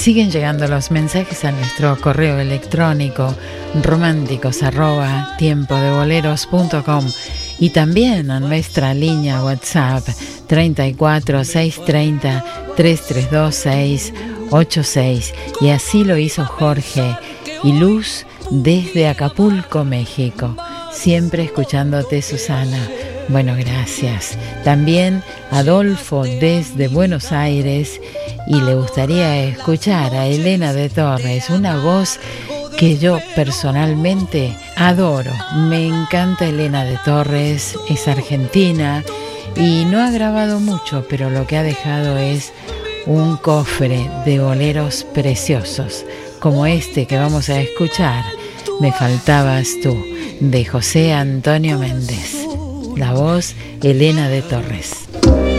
siguen llegando los mensajes a nuestro correo electrónico románticos@tiempodevoleros.com y también a nuestra línea WhatsApp 34 630 332 686. Y así lo hizo Jorge y Luz desde Acapulco, México. Siempre escuchándote, Susana. Bueno, gracias. También Adolfo desde Buenos Aires, y le gustaría escuchar a Elena de Torres, una voz que yo personalmente adoro. Me encanta Elena de Torres, es argentina y no ha grabado mucho, pero lo que ha dejado es un cofre de boleros preciosos, como este que vamos a escuchar, Me faltabas tú, de José Antonio Méndez. La voz, Elena de Torres.